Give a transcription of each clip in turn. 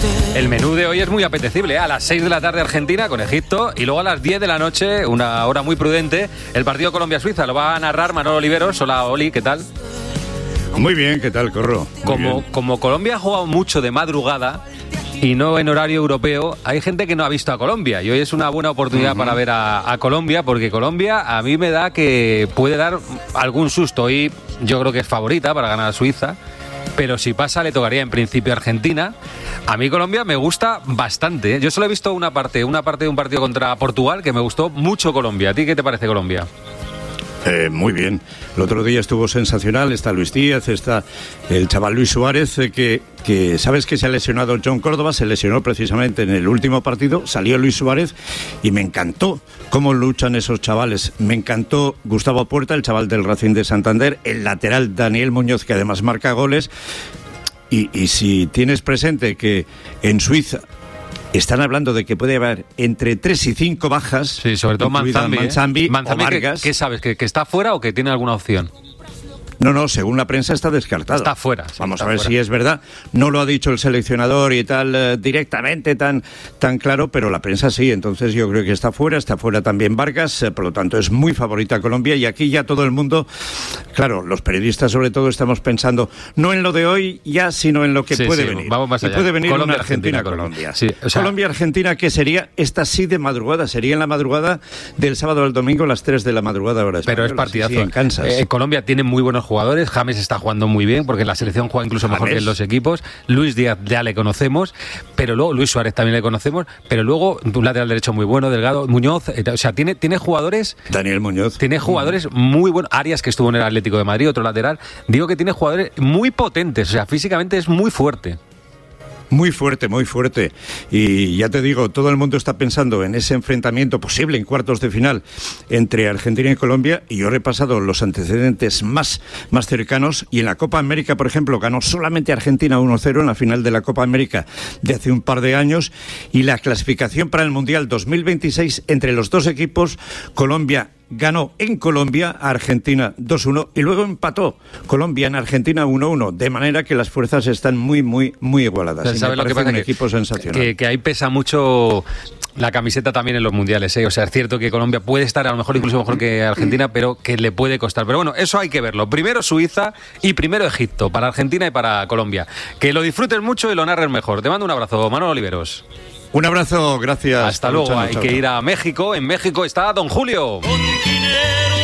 El menú de hoy es muy apetecible, ¿eh? A las 6 de la tarde Argentina con Egipto y luego a las 10 de la noche, una hora muy prudente, el partido Colombia-Suiza. Lo va a narrar Manolo Oliveros. Hola, Oli, ¿qué tal? Muy bien, ¿qué tal, Corro? Como Colombia ha jugado mucho de madrugada y no en horario europeo, hay gente que no ha visto a Colombia y hoy es una buena oportunidad para ver a Colombia, porque Colombia a mí me da que puede dar algún susto. Y yo creo que es favorita para ganar a Suiza, pero si pasa le tocaría en principio a Argentina. A mí Colombia me gusta bastante, ¿eh? Yo solo he visto una parte de un partido contra Portugal que me gustó mucho Colombia. ¿A ti qué te parece Colombia? Muy bien. El otro día estuvo sensacional. Está Luis Díaz, está el chaval Luis Suárez, que sabes que se ha lesionado John Córdoba, se lesionó precisamente en el último partido, salió Luis Suárez y me encantó cómo luchan esos chavales. Me encantó Gustavo Puerta, el chaval del Racing de Santander, el lateral Daniel Muñoz, que además marca goles. Y si tienes presente que en Suiza están hablando de que puede haber entre 3 y 5 bajas. Sí, sobre todo Manzambi o Vargas. ¿Qué sabes? ¿Que está fuera o que tiene alguna opción? No, según la prensa está descartado. Está fuera. Sí, Vamos está a ver fuera. Si es verdad. No lo ha dicho el seleccionador y tal directamente, tan claro, pero la prensa sí. Entonces yo creo que está fuera también Vargas, por lo tanto es muy favorita Colombia. Y aquí ya todo el mundo, claro, los periodistas sobre todo estamos pensando no en lo de hoy ya, sino en lo que puede venir. Vamos más allá. Y puede venir Colombia, una Argentina-Colombia. Sí, o sea, Colombia-Argentina, que sería esta sí de madrugada, sería en la madrugada del sábado al domingo a las 3 de la madrugada hora española. Pero es partidazo. Sí, en Kansas. Colombia tiene muy buenos jugadores. James está jugando muy bien, porque la selección juega incluso mejor que en los equipos. Luis Díaz ya le conocemos, pero luego Luis Suárez también le conocemos, pero luego un lateral derecho muy bueno, Delgado, Muñoz, o sea, tiene jugadores. Daniel Muñoz. Tiene jugadores muy buenos. Arias, que estuvo en el Atlético de Madrid, otro lateral. Digo que tiene jugadores muy potentes, o sea, físicamente es muy fuerte. Muy fuerte, muy fuerte. Y ya te digo, todo el mundo está pensando en ese enfrentamiento posible en cuartos de final entre Argentina y Colombia, y yo he repasado los antecedentes más cercanos, y en la Copa América, por ejemplo, ganó solamente Argentina 1-0 en la final de la Copa América de hace un par de años, y la clasificación para el Mundial 2026 entre los dos equipos, Colombia ganó en Colombia a Argentina 2-1 y luego empató Colombia en Argentina 1-1, de manera que las fuerzas están muy igualadas. ¿Sabes lo que pasa? Un equipo sensacional. Que ahí pesa mucho la camiseta también en los mundiales, ¿eh? O sea, es cierto que Colombia puede estar a lo mejor incluso mejor que Argentina, pero que le puede costar. Pero bueno, eso hay que verlo. Primero Suiza y primero Egipto, para Argentina y para Colombia. Que lo disfruten mucho y lo narren mejor. Te mando un abrazo, Manolo Oliveros. Un abrazo, gracias. Hasta luego. Chao. Hay que ir a México. En México está Don Julio. Con dinero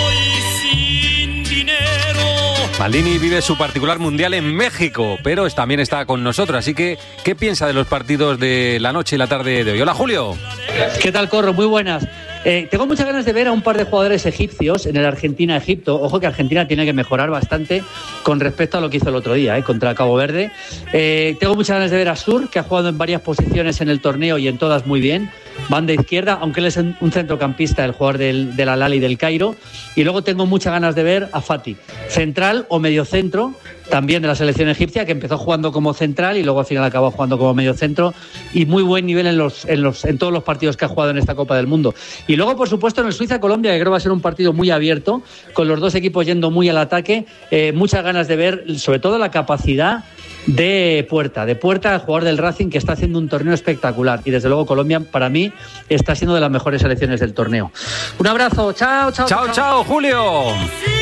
y sin dinero. Maldini vive su particular mundial en México, pero también está con nosotros. Así que, ¿qué piensa de los partidos de la noche y la tarde de hoy? Hola, Julio. ¿Qué tal, Corro? Muy buenas. Tengo muchas ganas de ver a un par de jugadores egipcios en el Argentina-Egipto. Ojo que Argentina tiene que mejorar bastante con respecto a lo que hizo el otro día, contra Cabo Verde. Tengo muchas ganas de ver a Sur, que ha jugado en varias posiciones en el torneo y en todas muy bien. Banda izquierda, aunque él es un centrocampista, el jugador del Al-Ahly y del Cairo. Y luego tengo muchas ganas de ver a Fati, central o mediocentro, también de la selección egipcia, que empezó jugando como central y luego al final acabó jugando como mediocentro, y muy buen nivel en todos los partidos que ha jugado en esta Copa del Mundo. Y luego, por supuesto, en el Suiza-Colombia, que creo que va a ser un partido muy abierto, con los dos equipos yendo muy al ataque. Muchas ganas de ver, sobre todo, la capacidad de Puerta, el jugador del Racing, que está haciendo un torneo espectacular. Y desde luego Colombia, para mí, está siendo de las mejores selecciones del torneo. Un abrazo, chao, Julio.